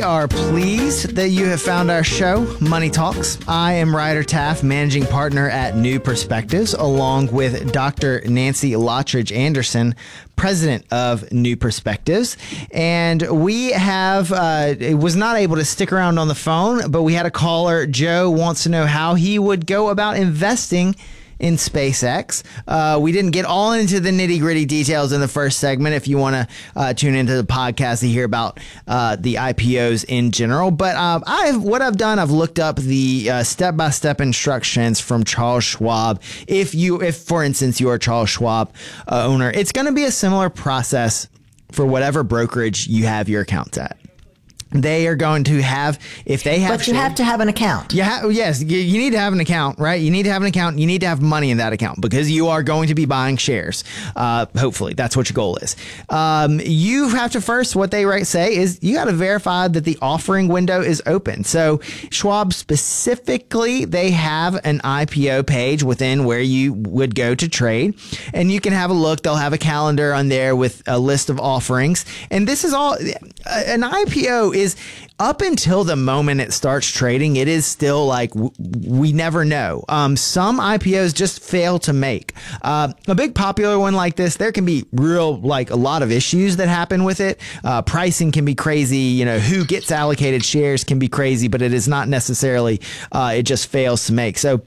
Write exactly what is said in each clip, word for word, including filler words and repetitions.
We are pleased that you have found our show, Money Talks. I am Ryder Taff, managing partner at New Perspectives, along with Doctor Nancy Lottridge Anderson, president of New Perspectives. And we have, uh, was not able to stick around on the phone, but we had a caller. Joe wants to know how he would go about investing in SpaceX. Uh, we didn't get all into the nitty gritty details in the first segment. If you want to uh, tune into the podcast to hear about uh, the I P Os in general, but uh, I've what I've done, I've looked up the uh, step-by-step instructions from Charles Schwab. If you, if for instance you are a Charles Schwab uh, owner, it's going to be a similar process for whatever brokerage you have your accounts at. They are going to have, if they have... But you have to have an account. You ha- yes, you, you need to have an account, right? You need to have an account. You need to have money in that account because you are going to be buying shares. Uh, hopefully, that's what your goal is. Um, you have to first, what they right say is you got to verify that the offering window is open. So Schwab specifically, they have an I P O page within where you would go to trade. And you can have a look. They'll have a calendar on there with a list of offerings. And this is all... An I P O is up until the moment it starts trading, it is still like w- we never know. Um, some I P Os just fail to make. Uh, a big popular one like this, there can be real, like a lot of issues that happen with it. Uh, pricing can be crazy. You know, who gets allocated shares can be crazy, but it is not necessarily, uh, it just fails to make. So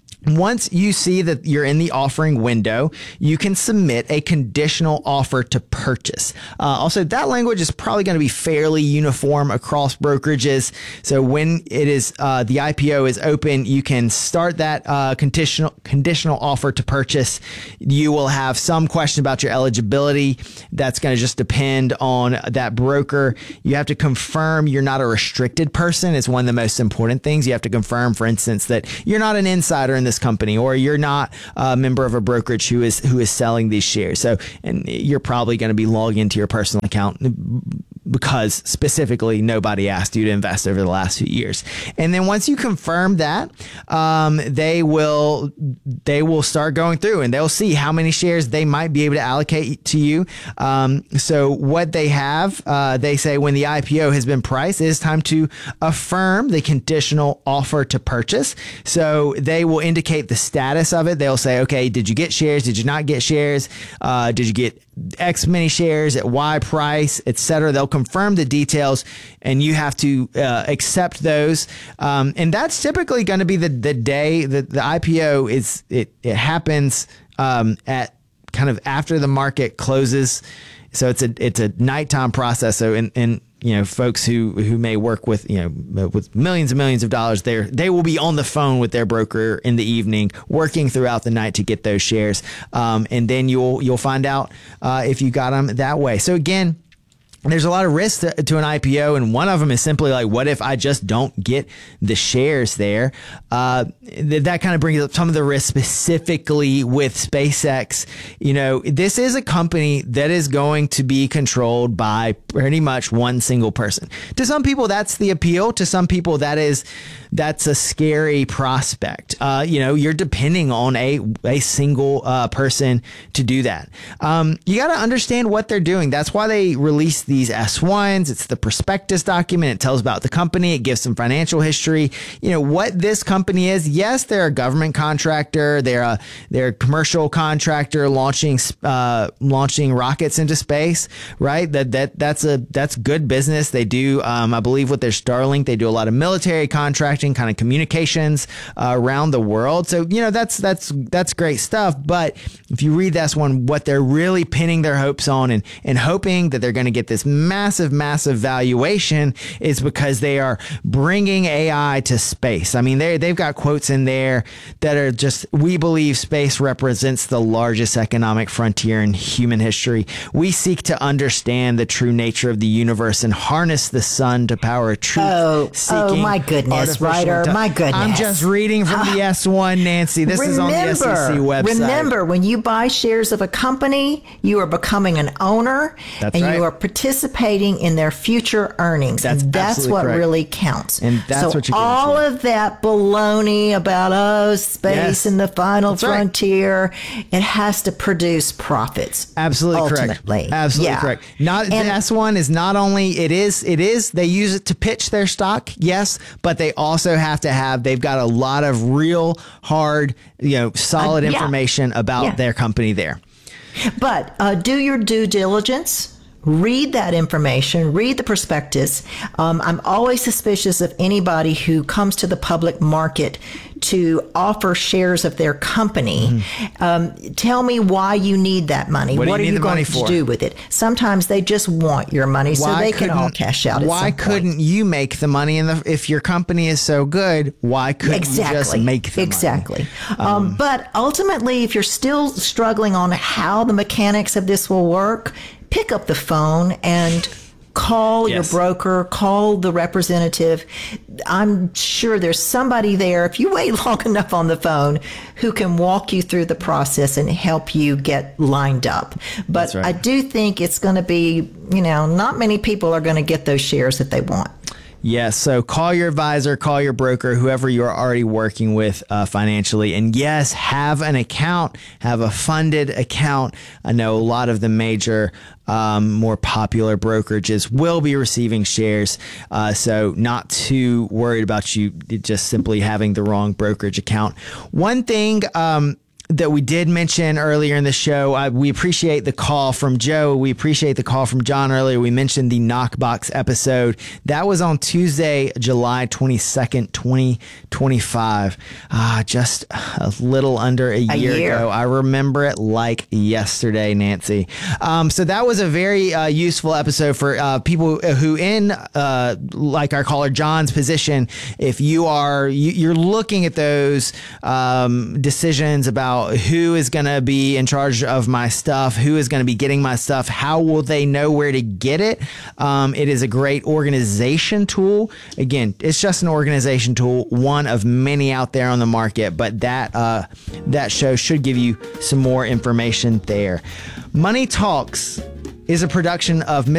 once you see that you're in the offering window, you can submit a conditional offer to purchase. Uh, also, that language is probably going to be fairly uniform across brokerages. So when it is uh, the I P O is open, you can start that uh, conditional conditional offer to purchase. You will have some question about your eligibility. That's going to just depend on that broker. You have to confirm you're not a restricted person. It's one of the most important things. You have to confirm, for instance, that you're not an insider in the company, or you're not a member of a brokerage who is who is selling these shares. So, and you're probably going to be logging into your personal account because specifically nobody asked you to invest over the last few years. And then once you confirm that, um, they will they will start going through and they'll see how many shares they might be able to allocate to you. Um, so what they have, uh, they say when the I P O has been priced, it is time to affirm the conditional offer to purchase. So they will indicate the status of it. They'll say, okay, did you get shares? Did you not get shares? Uh, did you get X many shares at Y price, et cetera? They'll confirm the details and you have to uh, accept those. Um, and that's typically going to be the, the day that the I P O is, it, it happens um, at kind of after the market closes. So it's a, it's a nighttime process. So in, in, you know, folks who, who may work with, you know, with millions and millions of dollars there, they will be on the phone with their broker in the evening, working throughout the night to get those shares. Um, and then you'll, you'll find out, uh, if you got them that way. So again, there's a lot of risks to, to an I P O, and one of them is simply like, what if I just don't get the shares there? Uh, th- that kind of brings up some of the risks specifically with SpaceX. You know, this is a company that is going to be controlled by pretty much one single person. To some people, that's the appeal. To some people, that is that's a scary prospect. Uh, you know, you're depending on a a single uh, person to do that. Um, you got to understand what they're doing. That's why they released these S ones. It's the prospectus document. It tells about the company. It gives some financial history. You know, what this company is. Yes, they're a government contractor. They're a, they're a commercial contractor launching, uh, launching rockets into space, right? That, that, that's a, that's good business. They do, um, I believe with their Starlink, they do a lot of military contracting, kind of communications, uh, around the world. So, you know, that's, that's, that's great stuff. But if you read this one, what they're really pinning their hopes on and, and hoping that they're going to get this massive, massive valuation is because they are bringing A I to space. I mean, they they've got quotes in there that are just, we believe space represents the largest economic frontier in human history. We seek to understand the true nature of the universe and harness the sun to power truth. Oh, oh my goodness, Ryder, inte- my goodness. I'm just reading from the S one, Nancy. This remember, is on the S E C website. Remember, when you buy shares of a company, you are becoming an owner. That's and right. you are participating participating in their future earnings. That's, and that's what correct. really counts. And that's so what you all of that baloney about, oh, space yes. in the final that's frontier, right. it has to produce profits. Absolutely ultimately. correct. Absolutely yeah. correct. Not and, the S one is not only it is it is they use it to pitch their stock, yes, but they also have to have they've got a lot of real hard, you know, solid uh, yeah. information about yeah. their company there. But uh, do your due diligence. Read that information, read the prospectus. Um, I'm always suspicious of anybody who comes to the public market to offer shares of their company. Mm-hmm. Um, tell me why you need that money. What, what you are you going to for? do with it? Sometimes they just want your money so why they can all cash out. Why at some couldn't point. you make the money? In the, if your company is so good, why couldn't exactly. you just make the exactly. money? Exactly. Um, um, but ultimately, if you're still struggling on how the mechanics of this will work, pick up the phone and call yes. your broker, call the representative. I'm sure there's somebody there, if you wait long enough on the phone, who can walk you through the process and help you get lined up. But right. I do think it's going to be, you know, not many people are going to get those shares that they want. Yes. So call your advisor, call your broker, whoever you're already working with uh, financially. And yes, have an account, have a funded account. I know a lot of the major, um, more popular brokerages will be receiving shares. Uh, so not too worried about you just simply having the wrong brokerage account. One thing, um, that we did mention earlier in the show. Uh, we appreciate the call from Joe. We appreciate the call from John earlier. We mentioned the Knockbox episode. That was on Tuesday, July twenty-second, twenty twenty-five. Ah, just a little under a, a year, year ago. I remember it like yesterday, Nancy. Um, so that was a very uh, useful episode for uh, people who in, uh, like our caller John's position, if you are, you, you're looking at those um, decisions about who is going to be in charge of my stuff, who is going to be getting my stuff, how will they know where to get it? Um, it is a great organization tool. Again, it's just an organization tool, one of many out there on the market, but that uh, that show should give you some more information there. Money Talks is a production of